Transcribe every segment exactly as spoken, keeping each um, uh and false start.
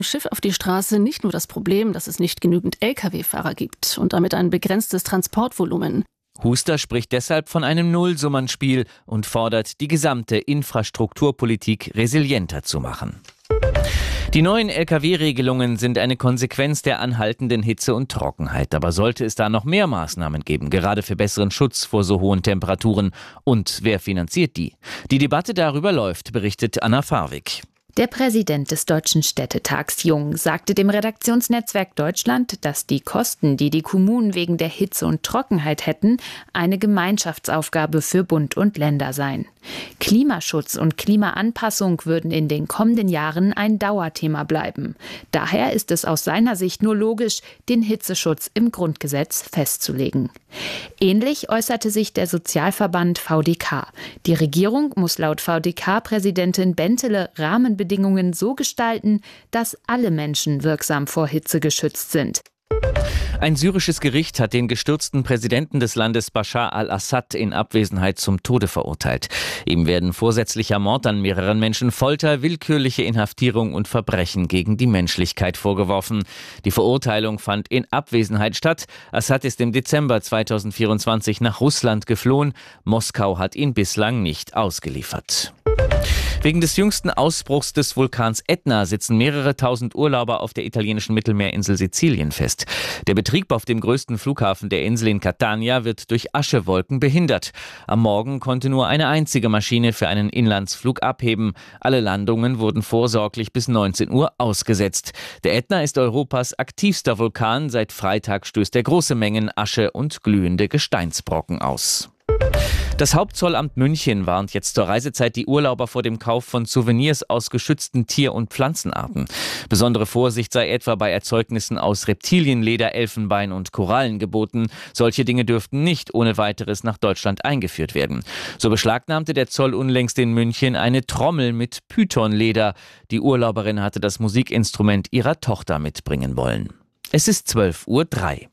Schiff auf die Straße nicht nur das Problem, dass es nicht genügend L K W-Fahrer gibt und damit ein begrenztes Transportvolumen. Huster spricht deshalb von einem Nullsummenspiel und fordert, die gesamte Infrastrukturpolitik resilienter zu machen. Die neuen L K W-Regelungen sind eine Konsequenz der anhaltenden Hitze und Trockenheit. Aber sollte es da noch mehr Maßnahmen geben, gerade für besseren Schutz vor so hohen Temperaturen? Und wer finanziert die? Die Debatte darüber läuft, berichtet Anna Farwig. Der Präsident des Deutschen Städtetags Jung sagte dem Redaktionsnetzwerk Deutschland, dass die Kosten, die die Kommunen wegen der Hitze und Trockenheit hätten, eine Gemeinschaftsaufgabe für Bund und Länder seien. Klimaschutz und Klimaanpassung würden in den kommenden Jahren ein Dauerthema bleiben. Daher ist es aus seiner Sicht nur logisch, den Hitzeschutz im Grundgesetz festzulegen. Ähnlich äußerte sich der Sozialverband V D K. Die Regierung muss laut V D K-Präsidentin Bentele Rahmenbedingungen so gestalten, dass alle Menschen wirksam vor Hitze geschützt sind. Ein syrisches Gericht hat den gestürzten Präsidenten des Landes Bashar al-Assad in Abwesenheit zum Tode verurteilt. Ihm werden vorsätzlicher Mord an mehreren Menschen, Folter, willkürliche Inhaftierung und Verbrechen gegen die Menschlichkeit vorgeworfen. Die Verurteilung fand in Abwesenheit statt. Assad ist im Dezember zweitausendvierundzwanzig nach Russland geflohen. Moskau hat ihn bislang nicht ausgeliefert. Wegen des jüngsten Ausbruchs des Vulkans Ätna sitzen mehrere tausend Urlauber auf der italienischen Mittelmeerinsel Sizilien fest. Der Betrieb auf dem größten Flughafen der Insel in Catania wird durch Aschewolken behindert. Am Morgen konnte nur eine einzige Maschine für einen Inlandsflug abheben. Alle Landungen wurden vorsorglich bis neunzehn Uhr ausgesetzt. Der Ätna ist Europas aktivster Vulkan. Seit Freitag stößt er große Mengen Asche und glühende Gesteinsbrocken aus. Das Hauptzollamt München warnt jetzt zur Reisezeit die Urlauber vor dem Kauf von Souvenirs aus geschützten Tier- und Pflanzenarten. Besondere Vorsicht sei etwa bei Erzeugnissen aus Reptilienleder, Elfenbein und Korallen geboten. Solche Dinge dürften nicht ohne weiteres nach Deutschland eingeführt werden. So beschlagnahmte der Zoll unlängst in München eine Trommel mit Pythonleder. Die Urlauberin hatte das Musikinstrument ihrer Tochter mitbringen wollen. Es ist zwölf Uhr drei.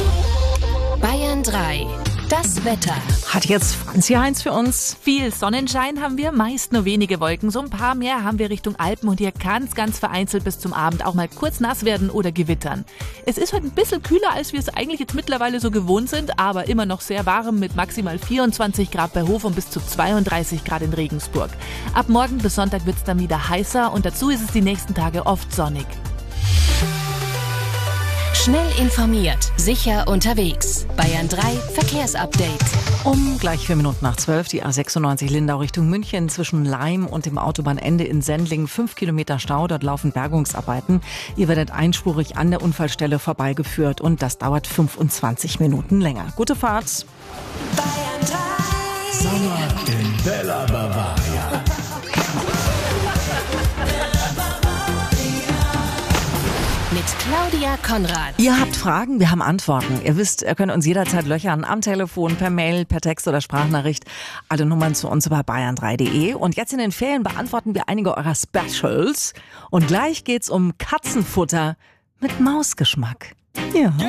Bayern drei. Das Wetter. Hat jetzt Franzi Heinz für uns. Viel Sonnenschein haben wir, meist nur wenige Wolken. So ein paar mehr haben wir Richtung Alpen und hier kann es ganz vereinzelt bis zum Abend auch mal kurz nass werden oder gewittern. Es ist heute ein bisschen kühler, als wir es eigentlich jetzt mittlerweile so gewohnt sind, aber immer noch sehr warm mit maximal vierundzwanzig Grad bei Hof und bis zu zweiunddreißig Grad in Regensburg. Ab morgen bis Sonntag wird es dann wieder heißer und dazu ist es die nächsten Tage oft sonnig. Schnell informiert, sicher unterwegs. Bayern drei Verkehrsupdate. Um gleich vier Minuten nach zwölf die A sechsundneunzig Lindau Richtung München zwischen Laim und dem Autobahnende in Sendling. Fünf Kilometer Stau, dort laufen Bergungsarbeiten. Ihr werdet einspurig an der Unfallstelle vorbeigeführt und das dauert fünfundzwanzig Minuten länger. Gute Fahrt. Bayern drei. Sommer in Bella Bavaria. Mit Claudia Konrad. Ihr habt Fragen, wir haben Antworten. Ihr wisst, ihr könnt uns jederzeit löchern am Telefon, per Mail, per Text oder Sprachnachricht. Alle Nummern zu uns über bayern drei punkt de. Und jetzt in den Ferien beantworten wir einige eurer Specials. Und gleich geht's um Katzenfutter mit Mausgeschmack. Ja.